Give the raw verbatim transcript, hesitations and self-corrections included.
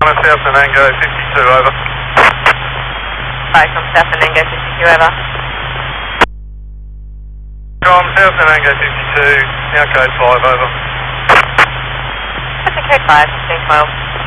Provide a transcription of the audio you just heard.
Lima, South Anango fifty-two, over. Five from South Anango fifty-two, over. From South Anango fifty-two, now code five, over. That's a code five, fifteen twelve.